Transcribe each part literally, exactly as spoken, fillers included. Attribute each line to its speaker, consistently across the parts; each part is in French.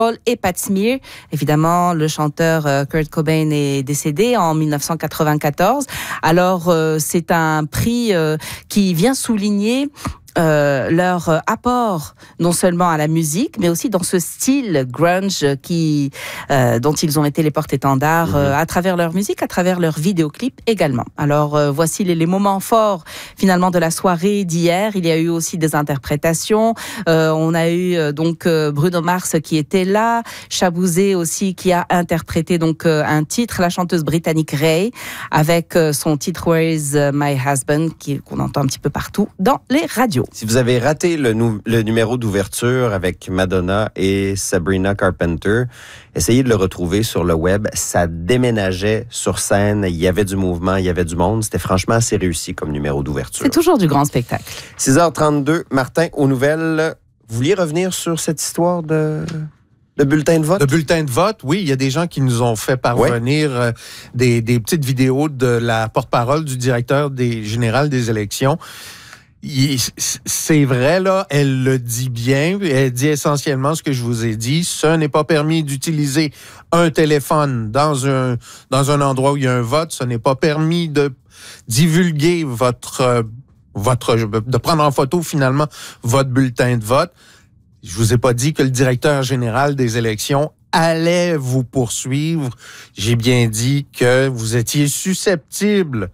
Speaker 1: et Pat Smear. Évidemment, le chanteur euh, Kurt Cobain est décédé en dix-neuf cent quatre-vingt-quatorze. Alors, euh, c'est un prix euh, qui vient souligner Euh, leur euh, apport non seulement à la musique, mais aussi dans ce style grunge qui, euh, dont ils ont été les porte-étendards euh, à travers leur musique, à travers leurs vidéoclips également. Alors euh, voici les, les moments forts finalement de la soirée d'hier. Il y a eu aussi des interprétations. Euh, on a eu euh, donc euh, Bruno Mars qui était là, Shabouzé aussi qui a interprété donc euh, un titre, la chanteuse britannique Ray, avec euh, son titre Where is My Husband, qui, qu'on entend un petit peu partout dans les radios.
Speaker 2: Si vous avez raté le, nou- le numéro d'ouverture avec Madonna et Sabrina Carpenter, essayez de le retrouver sur le web. Ça déménageait sur scène. Il y avait du mouvement, il y avait du monde. C'était franchement assez réussi comme numéro d'ouverture.
Speaker 1: C'est toujours du grand spectacle.
Speaker 2: six heures trente-deux, Martin, aux nouvelles. Vous vouliez revenir sur cette histoire de... Le bulletin de vote?
Speaker 3: Le bulletin de vote, oui. Il y a des gens qui nous ont fait parvenir ouais. euh, des, des petites vidéos de la porte-parole du directeur des, général des élections. Il, c'est vrai, là, elle le dit bien. Elle dit essentiellement ce que je vous ai dit. Ce n'est pas permis d'utiliser un téléphone dans un, dans un endroit où il y a un vote. Ce n'est pas permis de divulguer votre, votre, de prendre en photo, finalement, votre bulletin de vote. Je vous ai pas dit que le directeur général des élections allait vous poursuivre. J'ai bien dit que vous étiez susceptible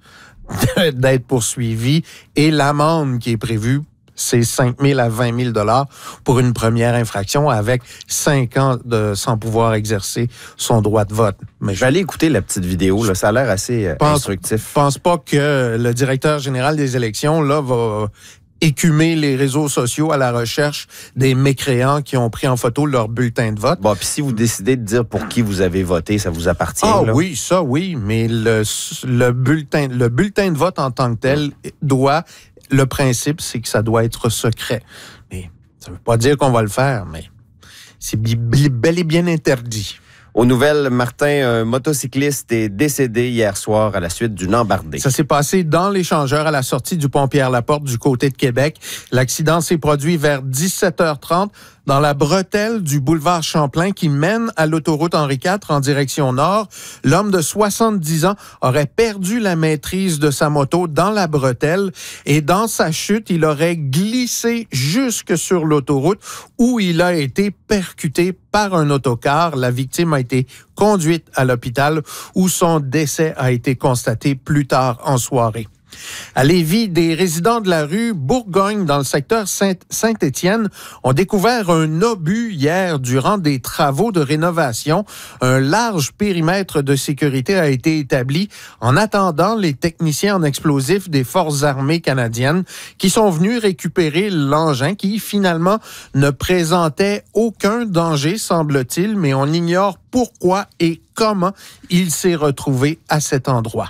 Speaker 3: d'être poursuivi et l'amende qui est prévue, c'est cinq mille à vingt mille dollars pour une première infraction avec cinq ans de, sans pouvoir exercer son droit de vote.
Speaker 2: Mais je vais aller écouter la petite vidéo, là. Ça a l'air assez
Speaker 3: pense,
Speaker 2: instructif.
Speaker 3: Je pense pas que le directeur général des élections, là, va écumer les réseaux sociaux à la recherche des mécréants qui ont pris en photo leur bulletin de vote.
Speaker 2: Bon, puis si vous décidez de dire pour qui vous avez voté, ça vous appartient.
Speaker 3: Ah
Speaker 2: là.
Speaker 3: oui, ça oui, mais le, le, bulletin, le bulletin de vote en tant que tel doit... Le principe, c'est que ça doit être secret. Mais ça ne veut pas dire qu'on va le faire, mais c'est bel et bien interdit.
Speaker 2: Aux nouvelles, Martin, un motocycliste est décédé hier soir à la suite d'une embardée.
Speaker 3: Ça s'est passé dans l'échangeur à la sortie du pont Pierre-Laporte du côté de Québec. L'accident s'est produit vers dix-sept heures trente dans la bretelle du boulevard Champlain qui mène à l'autoroute Henri quatre en direction nord. L'homme de soixante-dix ans aurait perdu la maîtrise de sa moto dans la bretelle et dans sa chute, il aurait glissé jusque sur l'autoroute où il a été percuté par un autocar. La victime a été conduite à l'hôpital où son décès a été constaté plus tard en soirée. À Lévis, des résidents de la rue Bourgogne, dans le secteur Saint- Saint-Étienne, ont découvert un obus hier durant des travaux de rénovation. Un large périmètre de sécurité a été établi en attendant les techniciens en explosifs des Forces armées canadiennes qui sont venus récupérer l'engin qui, finalement, ne présentait aucun danger, semble-t-il, mais on ignore pourquoi et comment il s'est retrouvé à cet endroit.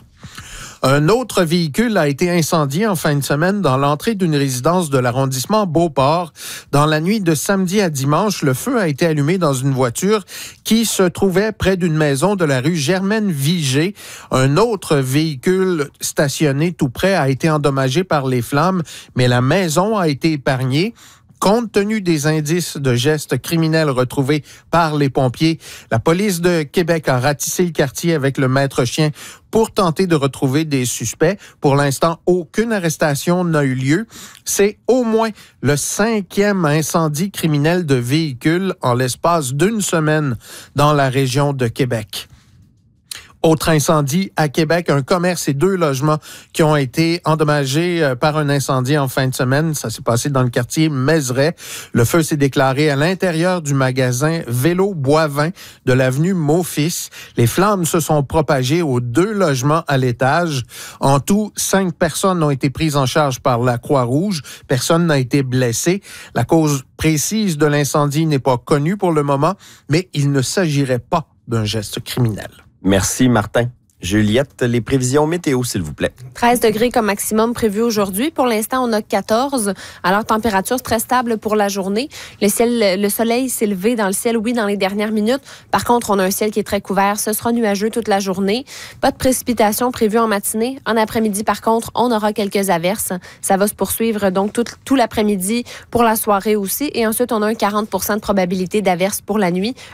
Speaker 3: Un autre véhicule a été incendié en fin de semaine dans l'entrée d'une résidence de l'arrondissement Beauport. Dans la nuit de samedi à dimanche, le feu a été allumé dans une voiture qui se trouvait près d'une maison de la rue Germaine-Vigée. Un autre véhicule stationné tout près a été endommagé par les flammes, mais la maison a été épargnée. Compte tenu des indices de gestes criminels retrouvés par les pompiers, la police de Québec a ratissé le quartier avec le maître-chien pour tenter de retrouver des suspects. Pour l'instant, aucune arrestation n'a eu lieu. C'est au moins le cinquième incendie criminel de véhicules en l'espace d'une semaine dans la région de Québec. Autre incendie à Québec, un commerce et deux logements qui ont été endommagés par un incendie en fin de semaine. Ça s'est passé dans le quartier Mézeray. Le feu s'est déclaré à l'intérieur du magasin Vélo Boivin de l'avenue Maufils. Les flammes se sont propagées aux deux logements à l'étage. En tout, cinq personnes ont été prises en charge par la Croix-Rouge. Personne n'a été blessé. La cause précise de l'incendie n'est pas connue pour le moment, mais il ne s'agirait pas d'un geste criminel.
Speaker 2: Merci, Martin. Juliette, les prévisions météo, s'il vous plaît.
Speaker 4: treize degrés comme maximum prévu aujourd'hui. Pour l'instant, on a quatorze. Alors, température très stable pour la journée. Le ciel, le soleil s'est levé dans le ciel, oui, dans les dernières minutes. Par contre, on a un ciel qui est très couvert. Ce sera nuageux toute la journée. Pas de précipitations prévues en matinée. En après-midi, par contre, on aura quelques averses. Ça va se poursuivre donc tout, tout l'après-midi pour la soirée aussi. Et ensuite, on a un quarante pour cent de probabilité d'averses pour la nuit.